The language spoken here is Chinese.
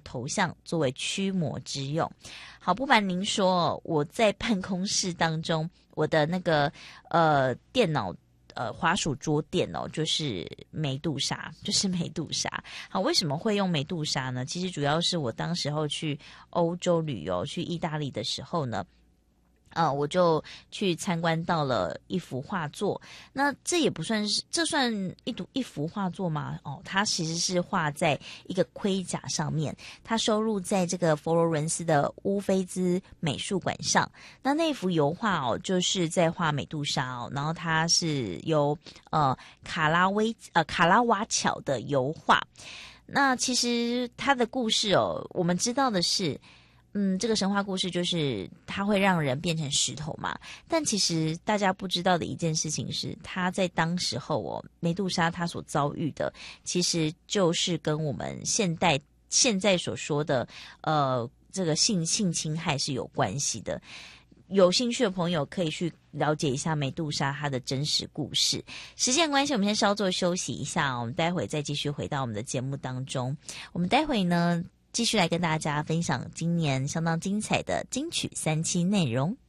头像作为驱魔之用。好，不瞒您说，我在办公室当中，我的那个电脑滑鼠桌垫就是梅杜莎，好，为什么会用梅杜莎呢？其实主要是我当时候去欧洲旅游，去意大利的时候呢，我就去参观到了一幅画作。那这也不算是，这算一幅画作吗？它其实是画在一个盔甲上面，它收录在这个佛罗伦斯的乌菲兹美术馆上。那幅油画就是在画美杜莎然后它是由卡拉瓦乔的油画。那其实它的故事我们知道的是。这个神话故事就是它会让人变成石头嘛，但其实大家不知道的一件事情是，它在当时候梅杜莎她所遭遇的，其实就是跟我们现在所说的这个性侵害是有关系的。有兴趣的朋友可以去了解一下梅杜莎她的真实故事。时间关系，我们先稍作休息一下我们待会再继续回到我们的节目当中。我们待会呢继续来跟大家分享今年相当精彩的金曲3期内容。